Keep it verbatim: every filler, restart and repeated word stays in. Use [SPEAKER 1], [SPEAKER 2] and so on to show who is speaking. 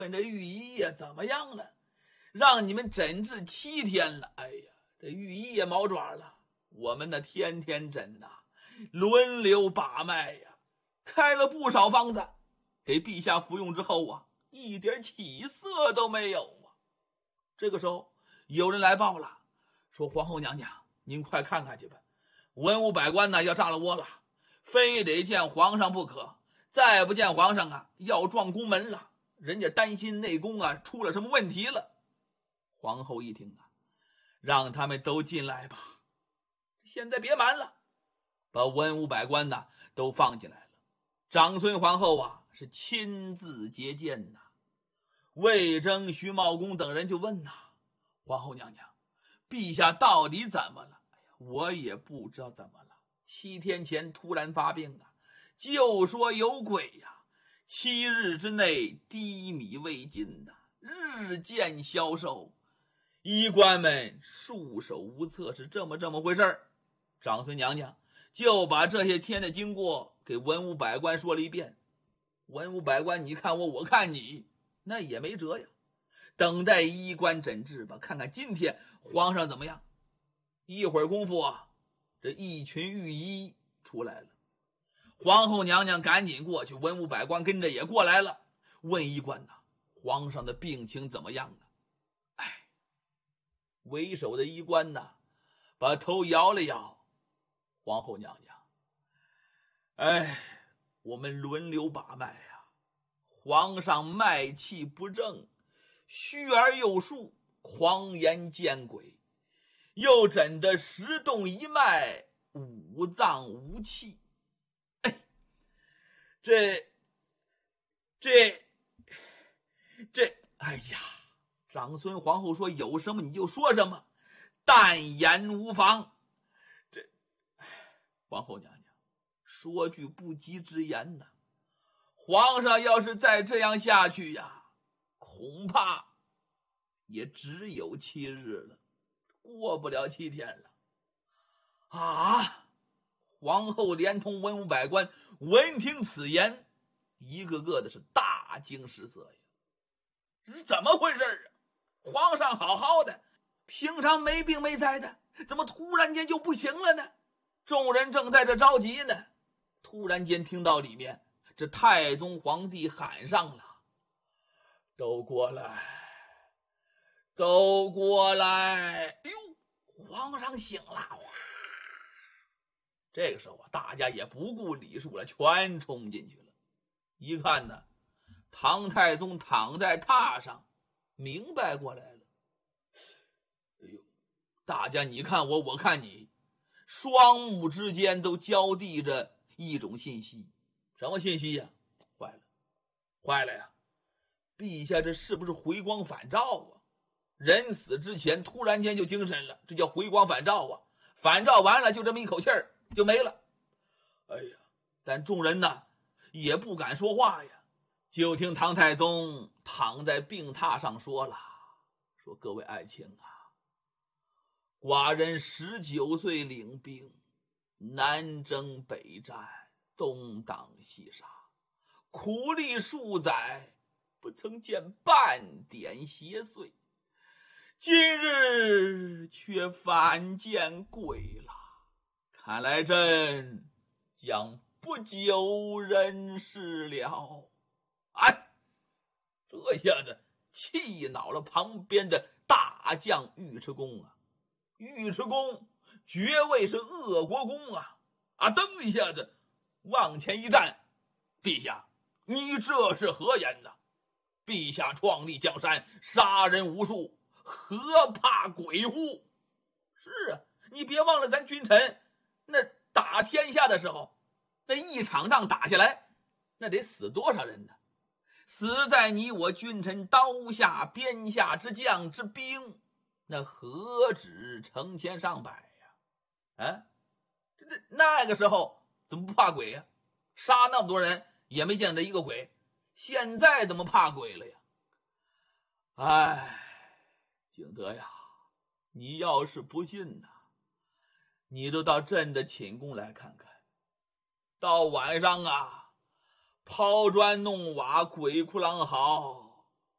[SPEAKER 1] 问这御医呀怎么样了？让你们诊治七天了。哎呀，这御医也毛爪了，我们呢天天诊呐，轮流把脉呀，开了不少方子，给陛下服用之后啊，一点起色都没有啊。这个时候有人来报了，说皇后娘娘，您快看看去吧，文武百官呢要炸了窝了，非得见皇上不可，再不见皇上啊，要撞宫门了，人家担心内宫啊出了什么问题了。皇后一听啊，让他们都进来吧，现在别瞒了，把文武百官呢都放进来了。长孙皇后啊是亲自接见呐。魏征、徐茂公等人就问呐，皇后娘娘，陛下到底怎么了？哎呀，我也不知道怎么了，七天前突然发病啊，就说有鬼呀，七日之内低米未进呐，日渐消瘦，医官们束手无策，是这么这么回事儿。长孙娘娘就把这些天的经过给文武百官说了一遍。文武百官你看我，我看你，那也没辙呀，等待医官诊治吧，看看今天皇上怎么样。一会儿功夫啊，这一群御医出来了，皇后娘娘赶紧过去，文武百官跟着也过来了，问医官呐，皇上的病情怎么样呢？哎，为首的医官呐，把头摇了摇，皇后娘娘，哎，我们轮流把脉呀，皇上脉气不正，虚而又数，狂言见鬼，又诊得十动一脉，五脏无气。哎，这这这哎呀，长孙皇后说有什么你就说什么，但言无妨。这皇后娘娘说句不吉之言呐，皇上要是再这样下去呀，恐怕也只有七日了，过不了七天了啊！皇后连同文武百官闻听此言，一个个的是大惊失色呀，这是怎么回事啊？皇上好好的，平常没病没灾的，怎么突然间就不行了呢？众人正在这着急呢，突然间听到里面这太宗皇帝喊上了，都过来，都过来。哎呦，皇上醒了。这个时候啊，大家也不顾礼数了，全冲进去了。一看呢，唐太宗躺在榻上，明白过来了。哎呦，大家你看我，我看你，双目之间都交递着一种信息。什么信息呀？坏了，坏了呀！陛下这是不是回光返照啊？人死之前突然间就精神了，这叫回光返照啊！返照完了就这么一口气儿就没了。哎呀，但众人呢也不敢说话呀，就听唐太宗躺在病榻上说了，说各位爱卿啊，寡人十九岁领兵，南征北战，东挡西杀，苦历数载，不曾见半点邪祟，今日却反见鬼了，看来朕将不久人世了。哎，这下子气恼了旁边的大将尉迟恭啊！尉迟恭爵位是鄂国公啊！啊，噔一下子往前一站，陛下，你这是何言呢？陛下创立江山，杀人无数，何怕鬼乎？是啊，你别忘了咱君臣那打天下的时候，那一场仗打下来，那得死多少人呢？死在你我君臣刀下鞭下之将之兵，那何止成千上百呀？啊，这这那个时候怎么不怕鬼呀？杀那么多人也没见着一个鬼，现在怎么怕鬼了呀？哎，景德呀，你要是不信呐，你就到朕的寝宫来看看。到晚上啊，抛砖弄瓦，鬼哭狼嚎，